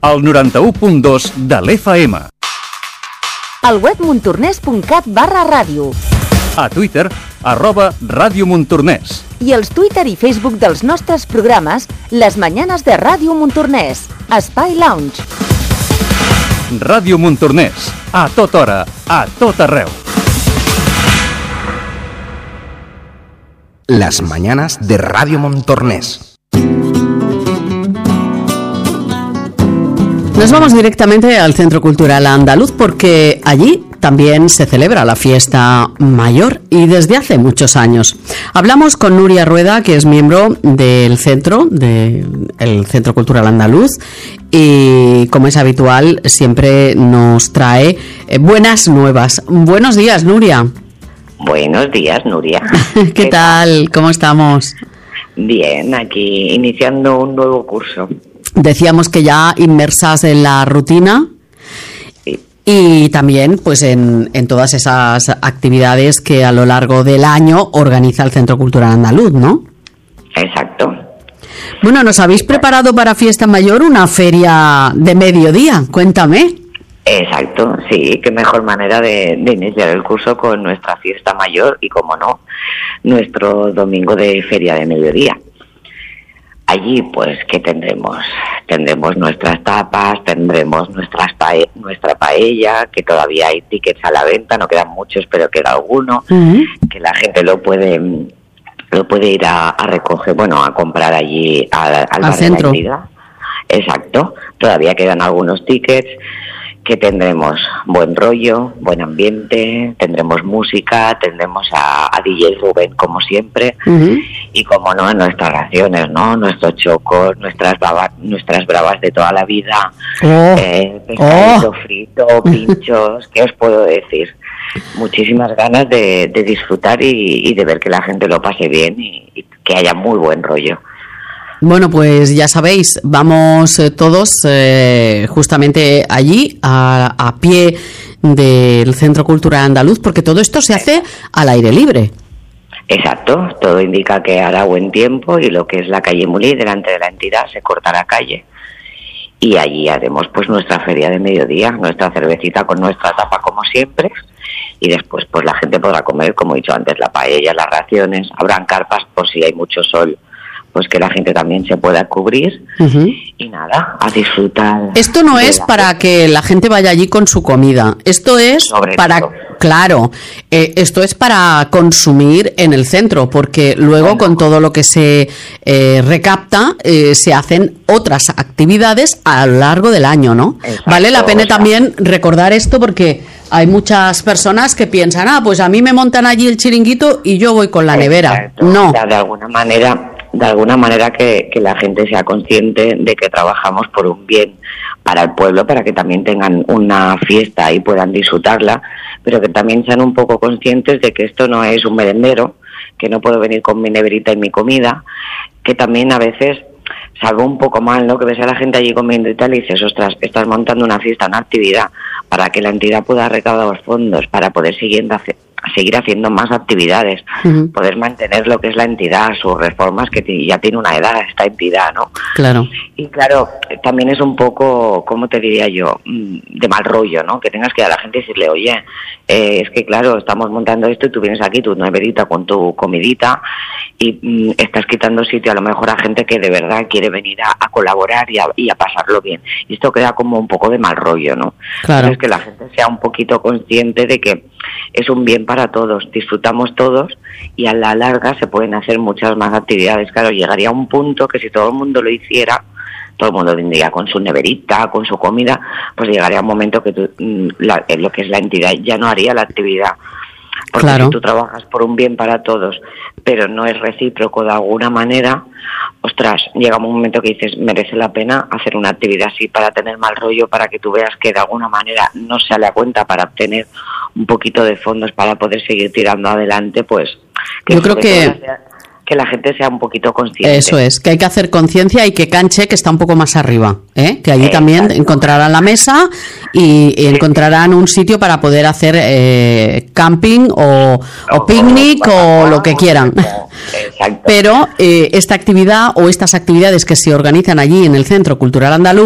al 91.2 de l'FM. Al web montornès.cat/ràdio. A Twitter, @Ràdio Montornès. I els Twitter i Facebook dels nostres programes, Les Mañanes de Ràdio Montornès, Espai Lounge. Ràdio Montornès, a tota hora, a tot arreu. Las Mañanas de Radio Montornès. Nos vamos directamente al Centro Cultural Andaluz porque allí también se celebra la fiesta mayor y desde hace muchos años. Hablamos con Nuria Rueda, que es miembro del Centro Cultural Andaluz, y como es habitual siempre nos trae buenas nuevas. Buenos días, Nuria. Buenos días, Nuria. ¿Qué tal? ¿Cómo estamos? Bien, aquí iniciando un nuevo curso. Decíamos que ya inmersas en la rutina. Sí. Y también pues en todas esas actividades que a lo largo del año organiza el Centro Cultural Andaluz, ¿no? Exacto. Bueno, nos habéis preparado para Fiesta Mayor una feria de mediodía, cuéntame. Exacto, sí, qué mejor manera de iniciar el curso con nuestra fiesta mayor y, como no, nuestro domingo de feria de mediodía. Allí, pues, ¿qué tendremos? Tendremos nuestras tapas, tendremos nuestra paella, que todavía hay tickets a la venta, no quedan muchos, pero queda alguno, que la gente lo puede ir a recoger, bueno, a comprar allí al centro. Exacto, todavía quedan algunos tickets. Que tendremos buen rollo, buen ambiente, tendremos música, tendremos a DJ Rubén como siempre, y como no, nuestras raciones, ¿no? Nuestros chocos, nuestras bravas de toda la vida, pescadito frito, pinchos, ¿qué os puedo decir? Muchísimas ganas de disfrutar y de ver que la gente lo pase bien y que haya muy buen rollo. Bueno, pues ya sabéis, vamos todos justamente allí, a pie del Centro Cultural Andaluz, porque todo esto se hace al aire libre. Exacto, todo indica que hará buen tiempo y lo que es la calle Mulí, delante de la entidad, se corta la calle. Y allí haremos pues nuestra feria de mediodía, nuestra cervecita con nuestra tapa como siempre, y después pues la gente podrá comer, como he dicho antes, la paella, las raciones, habrán carpas por si hay mucho sol, pues que la gente también se pueda cubrir, y nada, a disfrutar. Esto no es para que la gente vaya allí con su comida, esto es para, claro, esto es para consumir en el centro, porque luego con todo lo que se recapta, se hacen otras actividades a lo largo del año, ¿no? Exacto, vale la pena también recordar esto, porque hay muchas personas que piensan, pues a mí me montan allí el chiringuito y yo voy con la nevera. Exacto. No. O sea, de alguna manera que la gente sea consciente de que trabajamos por un bien para el pueblo, para que también tengan una fiesta y puedan disfrutarla, pero que también sean un poco conscientes de que esto no es un merendero, que no puedo venir con mi neverita y mi comida, que también a veces salgo un poco mal, ¿no? Que ves a la gente allí comiendo y tal y dices, ostras, estás montando una fiesta, una actividad para que la entidad pueda recaudar fondos, para poder seguir haciendo más actividades, poder mantener lo que es la entidad, sus reformas, que ya tiene una edad esta entidad, ¿no? Claro. Y claro, también es un poco, ¿cómo te diría yo?, de mal rollo, ¿no? Que tengas que ir a la gente y decirle, oye, es que claro, estamos montando esto y tú vienes aquí, tu neverita con tu comidita, y estás quitando sitio a lo mejor a gente que de verdad quiere venir a colaborar y a pasarlo bien. Y esto queda como un poco de mal rollo, ¿no? Claro. Entonces, que la gente sea un poquito consciente de que es un bien para todos, disfrutamos todos y a la larga se pueden hacer muchas más actividades. Claro, llegaría a un punto que si todo el mundo lo hiciera, todo el mundo vendría con su neverita, con su comida, pues llegaría un momento que lo que es la entidad ya no haría la actividad. Porque claro, si tú trabajas por un bien para todos, pero no es recíproco de alguna manera, ostras, llega un momento que dices, merece la pena hacer una actividad así para tener mal rollo, para que tú veas que de alguna manera no sale a cuenta para obtener un poquito de fondos para poder seguir tirando adelante, pues yo creo que la gente sea un poquito consciente. Eso es, que hay que hacer conciencia y que Canche, que está un poco más arriba, que allí también encontrarán la mesa y encontrarán un sitio para poder hacer camping o picnic o lo que quieran. Exacto. Pero esta actividad o estas actividades que se organizan allí en el Centro Cultural Andaluz